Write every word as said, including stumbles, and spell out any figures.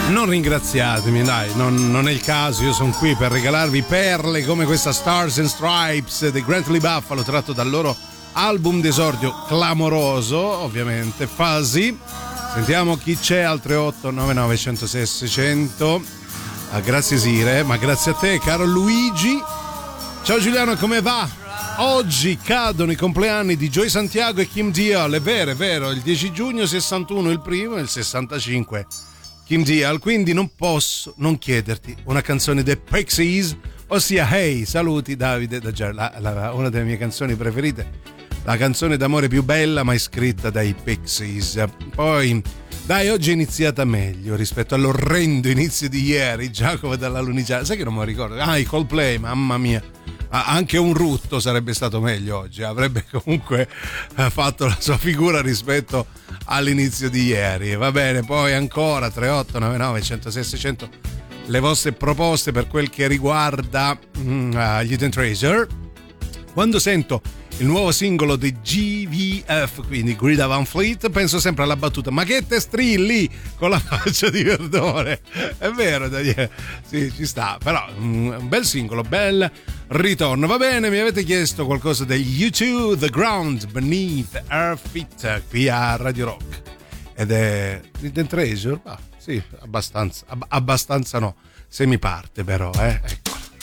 Non ringraziatemi, dai, non, non è il caso, io sono qui per regalarvi perle come questa Stars and Stripes dei Grantley Buffalo, tratto dal loro album d'esordio clamoroso, ovviamente, Fuzzy. Sentiamo chi c'è al tre otto nove nove uno zero sei sei zero zero. Ah, grazie Sire, ma grazie a te, caro Luigi. Ciao Giuliano, come va? Oggi cadono i compleanni di Joy Santiago e Kim Deal, è vero, è vero, il dieci giugno sessantuno il primo e il sessantacinque Kim Deal, quindi non posso non chiederti una canzone dei Pixies, ossia Hey, saluti Davide da Ger- la, la, una delle mie canzoni preferite, la canzone d'amore più bella mai scritta dai Pixies. Poi dai, oggi è iniziata meglio rispetto all'orrendo inizio di ieri, Giacomo dalla Lunigiana, sai che non me lo ricordo, ah i Coldplay, mamma mia. Anche un rutto sarebbe stato meglio oggi, avrebbe comunque fatto la sua figura rispetto all'inizio di ieri. Va bene, poi ancora tre otto nove nove uno zero sei sei zero zero le vostre proposte per quel che riguarda mm, uh, gli Hidden Treasure. Quando sento il nuovo singolo di G V F, quindi Greta Van Fleet, penso sempre alla battuta: ma che te strilli con la faccia di Verdone? È vero, dai, sì, ci sta, però un bel singolo, bel ritorno. Va bene, mi avete chiesto qualcosa degli U due, The Ground Beneath Our Feet, qui a Radio Rock, ed è Hidden Treasure? Ah, sì, abbastanza, ab- abbastanza no, se mi parte però, eh, ecco.